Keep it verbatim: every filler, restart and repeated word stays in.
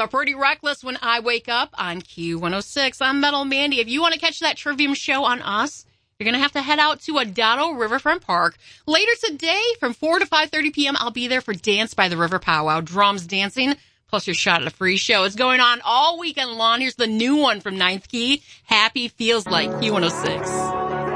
So Pretty Reckless When I Wake Up on Q one oh six. I'm Metal Mandy. If you want to catch that Trivium show on us, you're going to have to head out to Adado Riverfront Park. Later today, from four to five thirty p.m., I'll be there for Dance by the River Powwow. Drums, dancing, plus your shot at a free show. It's going on all weekend long. Here's the new one from Ninth Key. Happy Feels Like Q one oh six.